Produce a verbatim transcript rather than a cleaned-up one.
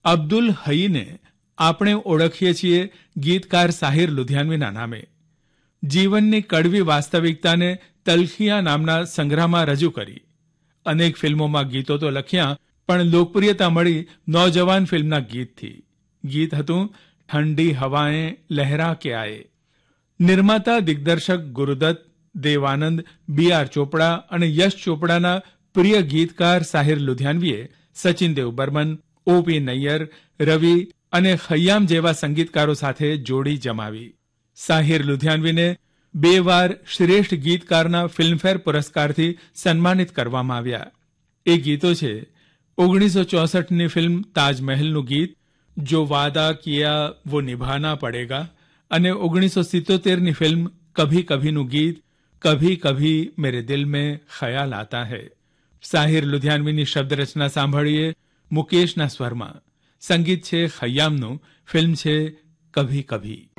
અબ્દુલ હઈને આપણે ઓળખીએ છીએ ગીતકાર સાહિર લુધિયાનવીના નામે. જીવનની કડવી વાસ્તવિકતાને તલખિયા નામના સંગ્રહમાં રજૂ કરી. અનેક ફિલ્મોમાં ગીતો તો લખ્યા, પણ લોકપ્રિયતા મળી નૌજવાન ફિલ્મના ગીતથી. ગીત હતું ઠંડી હવાએ લહેરા કે આયે. નિર્માતા દિગ્દર્શક ગુરુદત્ત, દેવાનંદ, બી આર ચોપડા અને યશ ચોપડાના પ્રિય ગીતકાર સાહિર લુધિયાનવીએ સચિન દેવ બર્મન, ઓ પી નૈયર, રવિ અને ખય્યામ જેવા સંગીતકારો સાથે જોડી જમાવી. સાહિર લુધિયાનવીને બે વાર શ્રેષ્ઠ ગીતકારના ફિલ્મફેર પુરસ્કારથી સન્માનિત કરવામાં આવ્યા. એ ગીતો છે ઓગણીસો ચોસઠની ફિલ્મ તાજમહેલનું ગીત જો વાદા કિયા વો નિભાના પડેગા અને ઓગણીસો સિત્તોતેરની ફિલ્મ કભી કભીનું ગીત કભી કભી મેરે દિલ મેં ખ્યાલ આતા હૈ. સાહિર લુધિયાનવીની શબ્દરચના સાંભળીએ મુકેશના સ્વરમાં. સંગીત છે ખય્યામનું, ફિલ્મ છે કભી કભી.